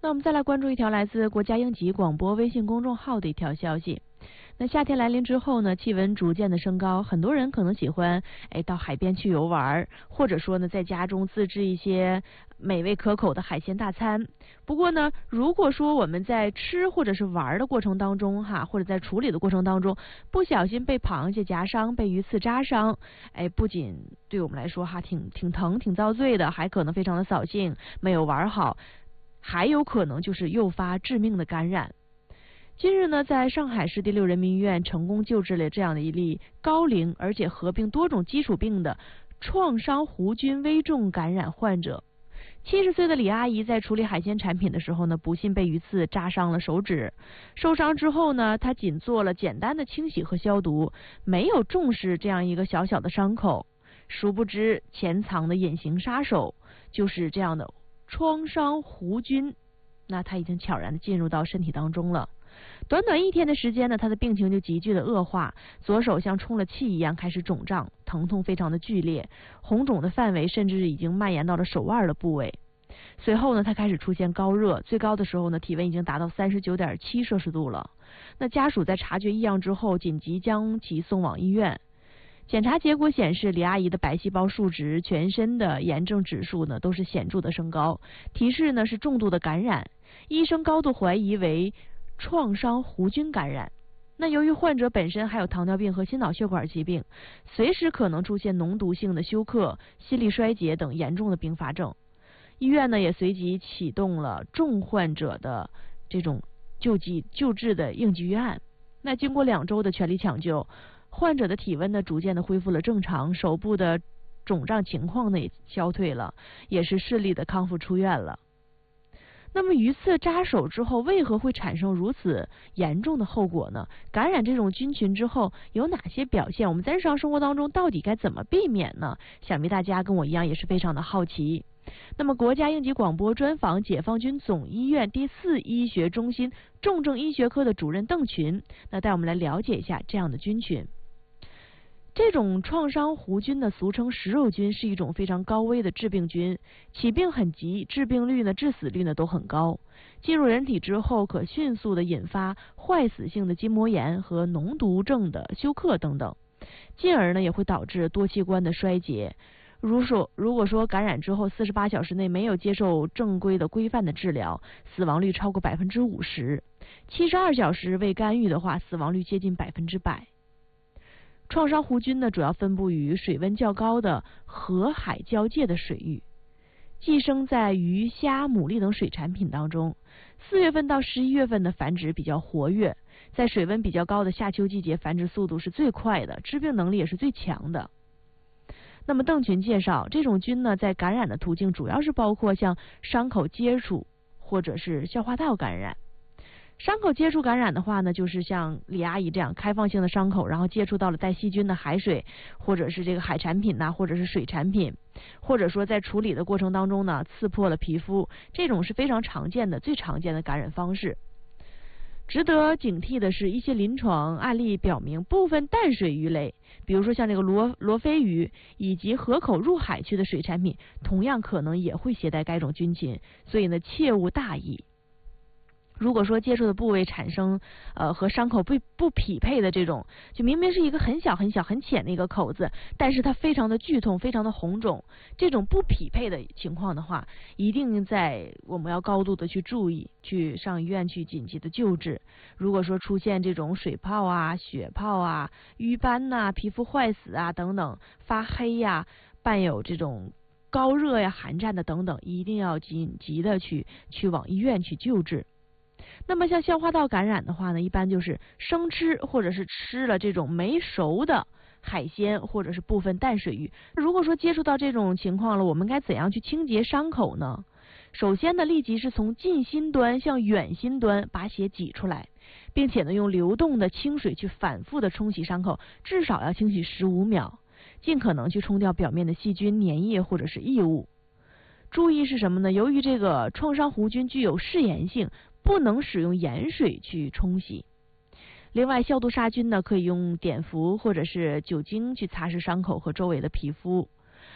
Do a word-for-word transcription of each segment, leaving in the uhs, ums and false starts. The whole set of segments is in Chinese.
那我们再来关注一条来自国家应急广播微信公众号的一条消息。那夏天来临之后呢，气温逐渐的升高，很多人可能喜欢哎到海边去游玩，或者说呢在家中自制一些美味可口的海鲜大餐。不过呢，如果说我们在吃或者是玩的过程当中哈，或者在处理的过程当中不小心被螃蟹夹伤、被鱼刺扎伤，哎，不仅对我们来说哈挺挺疼、挺遭罪的，还可能非常的扫兴，没有玩好，还有可能就是诱发致命的感染。近日呢，在上海市第六人民医院成功救治了这样的一例高龄而且合并多种基础病的创伤弧菌危重感染患者。七十岁的李阿姨在处理海鲜产品的时候呢，不幸被鱼刺扎伤了手指。受伤之后呢，她仅做了简单的清洗和消毒，没有重视这样一个小小的伤口。殊不知，潜藏的隐形杀手就是这样的创伤弧菌，那它已经悄然的进入到身体当中了。短短一天的时间呢，他的病情就急剧的恶化，左手像充了气一样开始肿胀，疼痛非常的剧烈，红肿的范围甚至已经蔓延到了手腕的部位。随后呢，他开始出现高热，最高的时候呢，体温已经达到 三十九点七摄氏度了。那家属在察觉异样之后，紧急将其送往医院。检查结果显示，李阿姨的白细胞数值、全身的炎症指数呢都是显著的升高，提示呢是重度的感染。医生高度怀疑为创伤弧菌感染。那由于患者本身还有糖尿病和心脑血管疾病，随时可能出现脓毒性的休克、心力衰竭等严重的并发症。医院呢也随即启动了重患者的这种救济救治的应急预案。那经过两周的全力抢救，患者的体温呢逐渐的恢复了正常，手部的肿胀情况呢也消退了，也是顺利的康复出院了。那么鱼刺扎手之后为何会产生如此严重的后果呢？感染这种菌群之后有哪些表现？我们在日常生活当中到底该怎么避免呢？想必大家跟我一样也是非常的好奇。那么国家应急广播专访解放军总医院第四医学中心重症医学科的主任邓群，那带我们来了解一下这样的菌群。这种创伤弧菌呢，俗称食肉菌，是一种非常高危的致病菌，起病很急，致病率呢、致死率呢都很高。进入人体之后，可迅速的引发坏死性的筋膜炎和脓毒症的休克等等，进而呢也会导致多器官的衰竭。如说，如果说感染之后四十八小时内没有接受正规的规范的治疗，死亡率超过百分之五十；七十二小时未干预的话，死亡率接近百分之百。创伤弧菌呢，主要分布于水温较高的河海交界的水域，寄生在鱼、虾、牡蛎等水产品当中。四月份到十一月份的繁殖比较活跃，在水温比较高的夏秋季节，繁殖速度是最快的，致病能力也是最强的。那么邓群介绍，这种菌呢，在感染的途径主要是包括像伤口接触或者是消化道感染。伤口接触感染的话呢，就是像李阿姨这样开放性的伤口，然后接触到了带细菌的海水，或者是这个海产品呐、啊，或者是水产品，或者说在处理的过程当中呢，刺破了皮肤，这种是非常常见的、最常见的感染方式。值得警惕的是，一些临床案例表明，部分淡水鱼类，比如说像这个罗罗非鱼以及河口入海区的水产品，同样可能也会携带该种菌群，所以呢，切勿大意。如果说接触的部位产生呃和伤口不不匹配的这种，就明明是一个很小很小很浅的一个口子，但是它非常的剧痛，非常的红肿，这种不匹配的情况的话，一定在我们要高度的去注意，去上医院去紧急的救治。如果说出现这种水泡啊、血泡啊、瘀斑呐、啊、皮肤坏死啊等等，发黑呀、啊，伴有这种高热呀、寒战的等等，一定要紧急的去去往医院去救治。那么像消化道感染的话呢，一般就是生吃或者是吃了这种没熟的海鲜或者是部分淡水鱼。如果说接触到这种情况了，我们该怎样去清洁伤口呢？首先呢，立即是从近心端向远心端把血挤出来，并且呢用流动的清水去反复的冲洗伤口，至少要清洗十五秒，尽可能去冲掉表面的细菌、粘液或者是异物。注意是什么呢？由于这个创伤弧菌具有嗜盐性，不能使用盐水去冲洗。另外，消毒杀菌呢，可以用碘伏或者是酒精去擦拭伤口和周围的皮肤。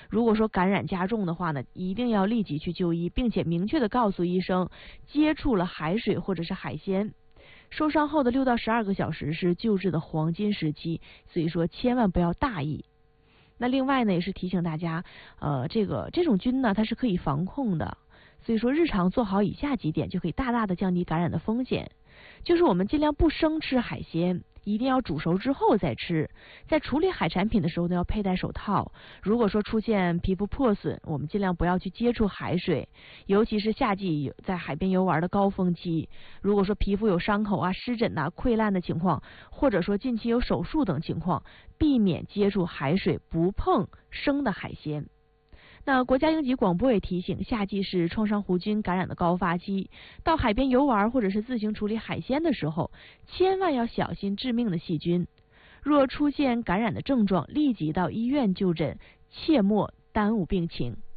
如果说感染加重的话呢，一定要立即去就医，并且明确的告诉医生接触了海水或者是海鲜。受伤后的六到十二个小时是救治的黄金时期，所以说千万不要大意。那另外呢，也是提醒大家，呃，这个这种菌呢，它是可以防控的，所以说日常做好以下几点，就可以大大的降低感染的风险。就是我们尽量不生吃海鲜，一定要煮熟之后再吃。在处理海产品的时候呢，要佩戴手套。如果说出现皮肤破损，我们尽量不要去接触海水，尤其是夏季在海边游玩的高峰期。如果说皮肤有伤口啊、湿疹啊、溃烂的情况，或者说近期有手术等情况，避免接触海水，不碰生的海鲜。那国家应急广播也提醒，夏季是创伤弧菌感染的高发期，到海边游玩或者是自行处理海鲜的时候，千万要小心致命的细菌。若出现感染的症状，立即到医院就诊，切莫耽误病情。